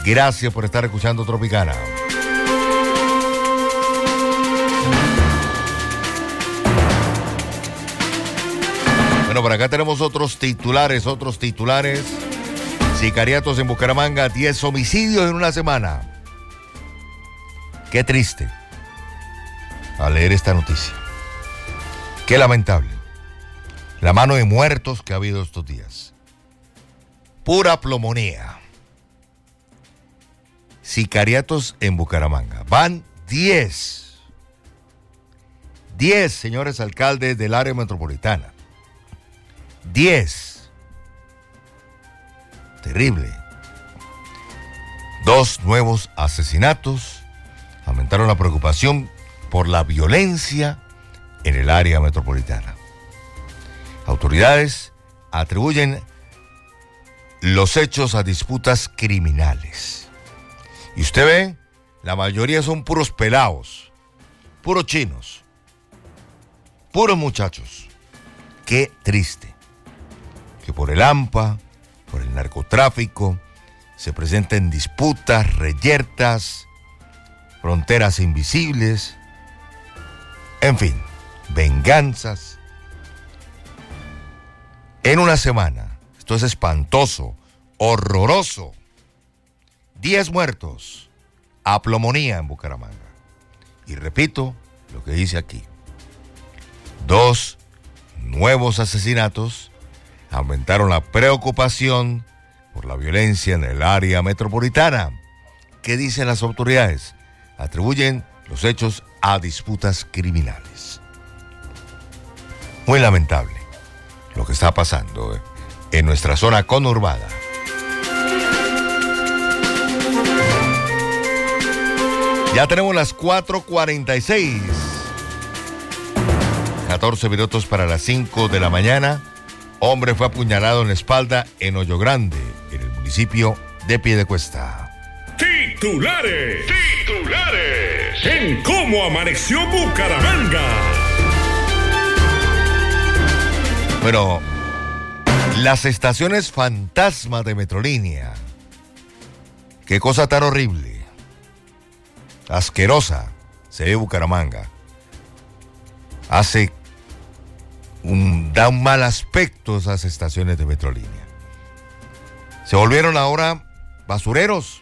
Gracias por estar escuchando Tropicana. Bueno, por acá tenemos otros titulares. Sicariatos en Bucaramanga, 10 homicidios en una semana. Qué triste al leer esta noticia. Qué lamentable. La mano de muertos que ha habido estos días. Pura plomonía. Sicariatos en Bucaramanga. Van 10. 10, señores alcaldes del área metropolitana. 10. Terrible. 2 nuevos asesinatos aumentaron la preocupación por la violencia en el área metropolitana. Autoridades atribuyen los hechos a disputas criminales. Y usted ve, la mayoría son puros pelados, puros chinos, puros muchachos. Qué triste que por el AMPA, por el narcotráfico, se presenten disputas, reyertas, fronteras invisibles, en fin, venganzas. En una semana, esto es espantoso, horroroso. 10 muertos, a plomonía en Bucaramanga. Y repito lo que dice aquí. 2 nuevos asesinatos aumentaron la preocupación por la violencia en el área metropolitana. ¿Qué dicen las autoridades? Atribuyen los hechos a disputas criminales. Muy lamentable lo que está pasando en nuestra zona conurbada. Ya tenemos las 4:46. 14 minutos para las 5 de la mañana. Hombre fue apuñalado en la espalda en Hoyo Grande, en el municipio de Piedecuesta. Titulares en Cómo Amaneció Bucaramanga. Bueno, las estaciones fantasmas de Metrolínea. Qué cosa tan horrible, asquerosa se ve Bucaramanga. Da un mal aspecto esas estaciones de Metrolínea. Se volvieron ahora basureros.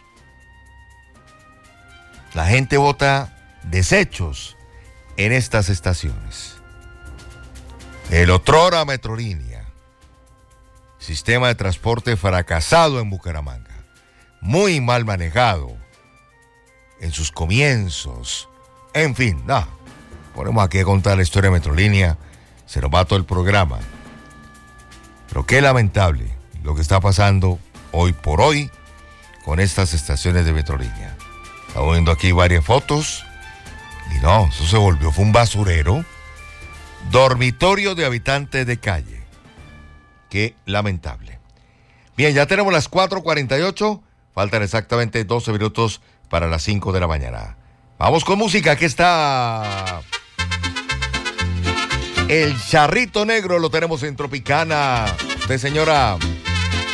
La gente bota desechos en estas estaciones. El otrora Metrolínea, sistema de transporte fracasado en Bucaramanga, muy mal manejado en sus comienzos. En fin, ponemos aquí a contar la historia de Metrolínea, se nos va todo el programa. Pero qué lamentable lo que está pasando hoy por hoy con estas estaciones de Metrolínea. Estamos viendo aquí varias fotos y eso fue un basurero. Dormitorio de habitantes de calle. Qué lamentable. Bien, ya tenemos las 4:48, faltan exactamente 12 minutos para las 5 de la mañana. Vamos con música, aquí está El Charrito Negro, lo tenemos en Tropicana. Usted, señora.